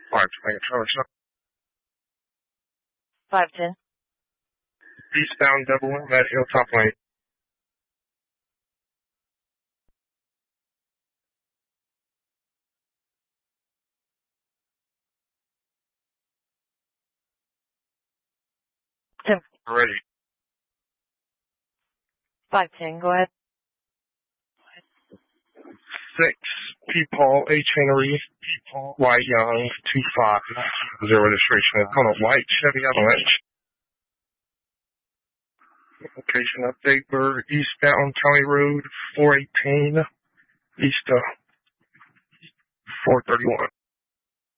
Trailer 510. Eastbound double at Hilltop Lane. Ready. 510, go ahead. 6 Peepaw H. Henry, White Young, 25, zero registration. On a white Chevy Avalanche. Location update for eastbound County Road 418, east of 431.